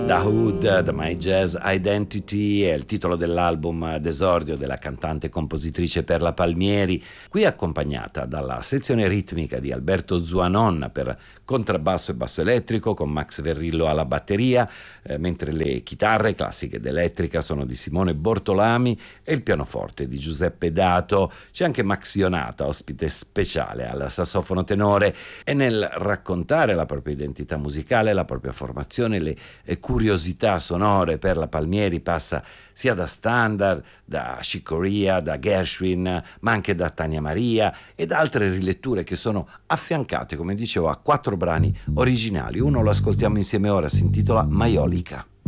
Da Hood, The My Jazz Identity è il titolo dell'album d'esordio della cantante e compositrice Perla Palmieri, qui accompagnata dalla sezione ritmica di Alberto Zuanon per contrabbasso e basso elettrico con Max Verrillo alla batteria, mentre le chitarre classiche ed elettrica sono di Simone Bortolami e il pianoforte di Giuseppe Dato. C'è anche Max Ionata, ospite speciale al sassofono tenore, e nel raccontare la propria identità musicale, la propria formazione, le curiosità sonore, Perla Palmieri passa sia da standard, da Chick Corea, da Gershwin, ma anche da Tania Maria e da altre riletture che sono affiancate, come dicevo, a 4 brani originali. Uno lo ascoltiamo insieme ora, si intitola Maiolica.